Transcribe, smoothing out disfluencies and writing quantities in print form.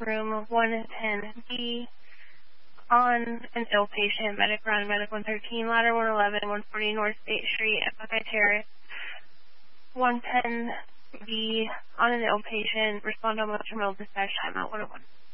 room 110B on an ill patient, medic run, medic 113, ladder 111, 140 North State Street, Buckeye Terrace, 110B on an ill patient, respond on terminal dispatch timeout 101.